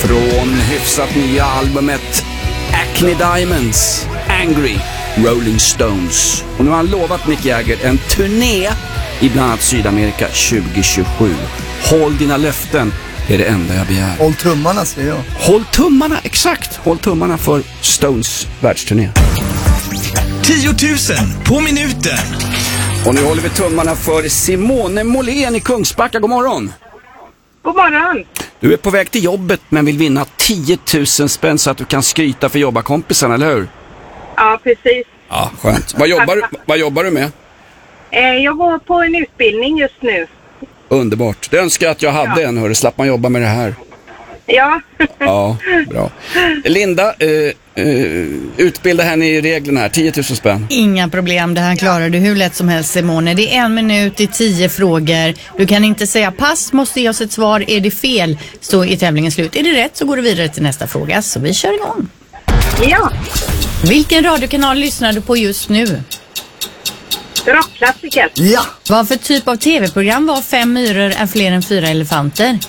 från hyfsat nya albumet Acne Diamonds, Angry, Rolling Stones. Och nu har han lovat Mick Jagger en turné i bland annat Sydamerika 2027. Håll dina löften, är det enda jag begär. Håll tummarna, säger jag. Håll tummarna, exakt. Håll tummarna för Stones världsturné. 10 000 på minuten. Och nu håller vi tummarna för Simone Molén i Kungsbacka. God morgon. God morgon. Du är på väg till jobbet men vill vinna 10 000 spänn så att du kan skryta för jobbarkompisarna, eller hur? Ja, precis. Ja, skönt. Vad jobbar du med? Jag går på en utbildning just nu. Underbart. Det önskar jag att jag hade en, hörru. Slapp man jobba med det här. Ja. Ja, bra. Linda, utbilda henne i reglerna här. 10 000 spänn. Inga problem, det här klarar du hur lätt som helst, Simone. Det är 1 minut i 10 frågor. Du kan inte säga pass, måste ge oss ett svar. Är det fel så är tävlingen slut. Är det rätt så går du vidare till nästa fråga. Så vi kör igång. Ja. Vilken radiokanal lyssnar du på just nu? Rockklassiker. Ja. Vad för typ av tv-program var 5 myror är fler än 4 elefanter?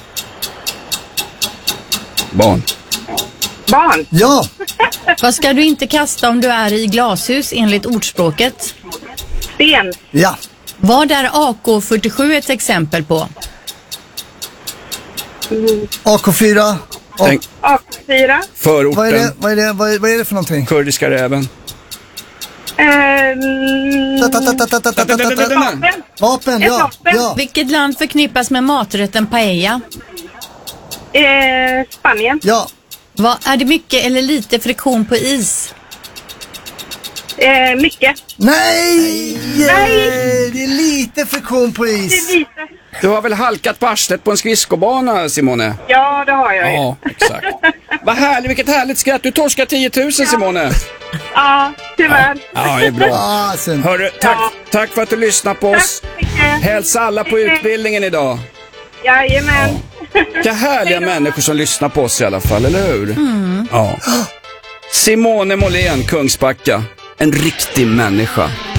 Barn. Barn. Ja. Vad ska du inte kasta om du är i glashus enligt ordspråket? Sten. Ja. Vad är AK47 ett exempel på? AK4. Tänk, AK4. förorten. Vad är det för någonting? Kurdiska räven. Vapen, Ett ja. vapen. Ja. Vilket land förknippas med maträtten paella? Spanien. Ja. Vad är det mycket eller lite friktion på is? Mycket. Nej! Nej. Det är lite friktion på Det is. är lite. Du har väl halkat på arslet på en skridskobana, Simone? Ja, det har jag ju. Ja, exakt. Vad härligt, vilket härligt skratt. Du torskar 10 000, Simone. Ja, tyvärr. Ja, det är bra. Ah, sen. Hörru, tack för att du lyssnar på oss. Tack så mycket. Hälsa alla på utbildningen idag. Jajamän. Vilka härliga människor som lyssnar på oss i alla fall, eller hur? Ja. Simone Molén, Kungsbacka. En riktig människa.